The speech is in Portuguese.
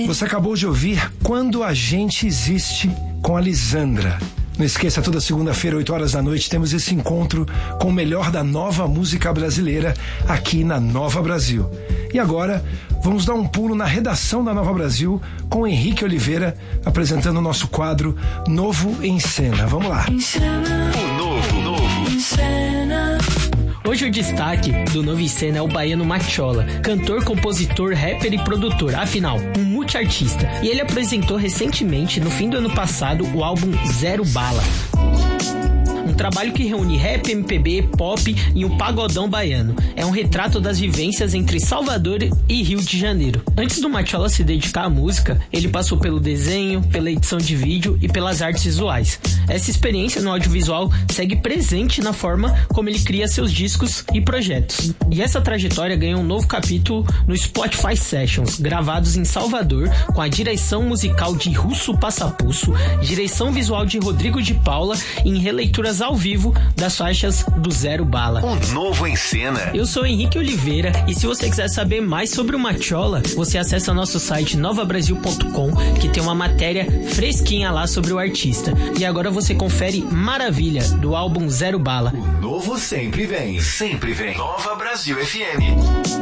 Você acabou de ouvir Quando a Gente Existe, com a Lisandra. Não esqueça, toda segunda-feira, 8 horas da noite, temos esse encontro com o melhor da nova música brasileira aqui na Nova Brasil. E agora, vamos dar um pulo na redação da Nova Brasil com o Henrique Oliveira, apresentando o nosso quadro Novo em Cena. Vamos lá. O novo em cena. Hoje o destaque do Novo em Cena é o baiano Machola, cantor, compositor, rapper e produtor, afinal, um multiartista. E ele apresentou recentemente, no fim do ano passado, o álbum Zero Bala. Um trabalho que reúne rap, MPB, pop e um pagodão baiano. É um retrato das vivências entre Salvador e Rio de Janeiro. Antes do Machola se dedicar à música, ele passou pelo desenho, pela edição de vídeo e pelas artes visuais. Essa experiência no audiovisual segue presente na forma como ele cria seus discos e projetos. E essa trajetória ganhou um novo capítulo no Spotify Sessions, gravados em Salvador, com a direção musical de Russo Passapusso, direção visual de Rodrigo de Paula e em releituras ao vivo das faixas do Zero Bala. O Novo em Cena. Eu sou Henrique Oliveira e se você quiser saber mais sobre o Machola, você acessa nosso site novabrasil.com, que tem uma matéria fresquinha lá sobre o artista. E agora você confere Maravilha, do álbum Zero Bala. O novo sempre vem. Sempre vem. Nova Brasil FM.